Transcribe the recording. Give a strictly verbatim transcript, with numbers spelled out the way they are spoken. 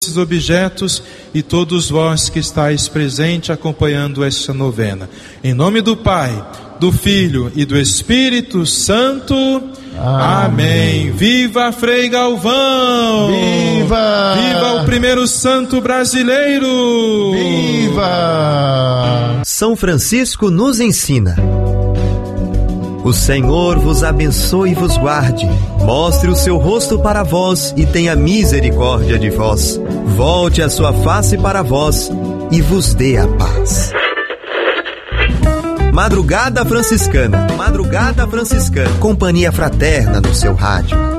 esses objetos e todos vós que estáis presente acompanhando esta novena. Em nome do Pai, do Filho e do Espírito Santo. Amém. Amém. Viva Frei Galvão! Viva! Viva o primeiro santo brasileiro! Viva! São Francisco nos ensina: o Senhor vos abençoe e vos guarde, mostre o seu rosto para vós e tenha misericórdia de vós, volte a sua face para vós e vos dê a paz. Madrugada Franciscana, Madrugada Franciscana, companhia fraterna no seu rádio.